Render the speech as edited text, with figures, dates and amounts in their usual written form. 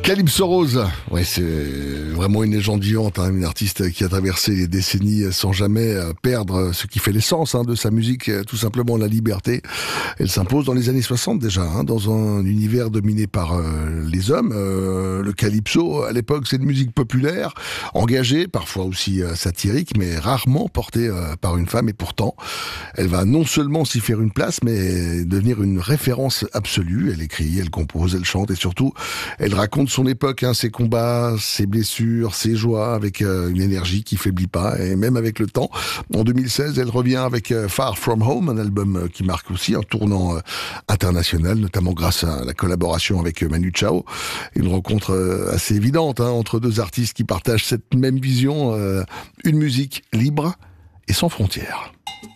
Calypso Rose, ouais, c'est vraiment une légende vivante, hein, une artiste qui a traversé les décennies sans jamais perdre ce qui fait l'essence de sa musique, tout simplement la liberté. Elle s'impose dans les années 60 déjà, dans un univers dominé par les hommes. Le calypso, à l'époque, c'est une musique populaire, engagée, parfois aussi satirique, mais rarement portée par une femme. Et pourtant, elle va non seulement s'y faire une place, mais devenir une référence absolue. Elle écrit, elle compose, elle chante et surtout, elle raconte son époque, ses combats, ses blessures, ses joies, avec une énergie qui faiblit pas. Et même avec le temps, en 2016, elle revient avec Far From Home, un album qui marque aussi un tournant international, notamment grâce à la collaboration avec Manu Chao. Une rencontre assez évidente entre deux artistes qui partagent cette même vision, une musique libre et sans frontières.